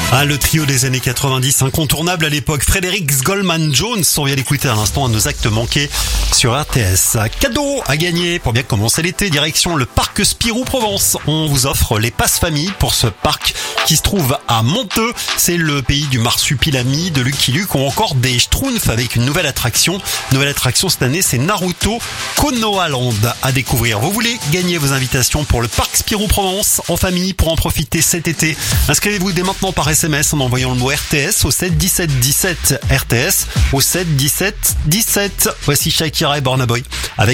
Ah, le trio des années 90, incontournable à l'époque. Frédéric Goldman Jones, on vient d'écouter à l'instant un de nos actes manqués sur RTS. Cadeau à gagner pour bien commencer l'été, direction le parc Spirou Provence. On vous offre les passes famille pour ce parc qui se trouve à Monteux. C'est le pays du marsupilami, de Lucky Luke ou encore des Schtroumpfs avec une nouvelle attraction. Nouvelle attraction cette année, c'est Naruto Konoha Land à découvrir. Vous voulez gagner vos invitations pour le parc Spirou Provence en famille pour en profiter cet été. Inscrivez-vous dès maintenant par SMS en envoyant le mot RTS au 7 17 17 RTS au 7 17 17. Voici Shakira et Burna Boy avec